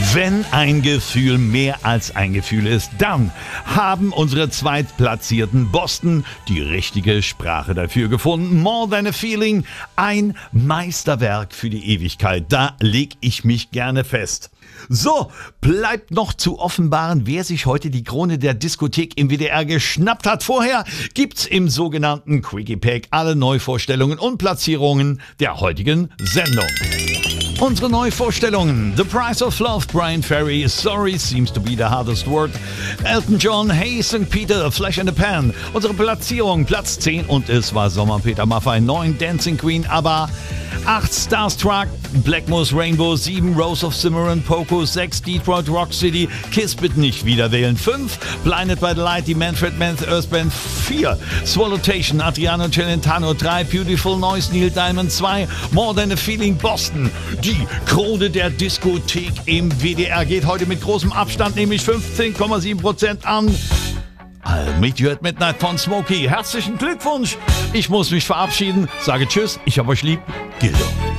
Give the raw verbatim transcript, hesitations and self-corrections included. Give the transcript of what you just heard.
Wenn ein Gefühl mehr als ein Gefühl ist, dann haben unsere Zweitplatzierten Boston die richtige Sprache dafür gefunden. More Than a Feeling, ein Meisterwerk für die Ewigkeit. Da leg ich mich gerne fest. So, bleibt noch zu offenbaren, wer sich heute die Krone der Diskothek im W D R geschnappt hat. Vorher gibt's im sogenannten Quickie Pack alle Neuvorstellungen und Platzierungen der heutigen Sendung. Unsere Neuvorstellungen: The Price of Love, Brian Ferry, Sorry Seems to be the Hardest Word, Elton John, Hey Sankt Peter, Flash in the Pan. Unsere Platzierung: Platz zehn und es war Sommer, Peter Maffay, neun Dancing Queen, ABBA, acht Starstruck, Black Moose Rainbow, sieben Rose of Cimarron, Poco, sechs Detroit Rock City, Kiss bitte nicht wieder wählen, fünf Blinded by the Light, die Manfred Mann Earth Band, vier Swallowtation, Adriano Celentano, drei Beautiful Noise, Neil Diamond, zwei More Than a Feeling, Boston. Die Krone der Diskothek im W D R geht heute mit großem Abstand, nämlich fünfzehn Komma sieben Prozent an I'll Meet You at Midnight von Smokey. Herzlichen Glückwunsch. Ich muss mich verabschieden. Sage Tschüss. Ich hab euch lieb. Gildo.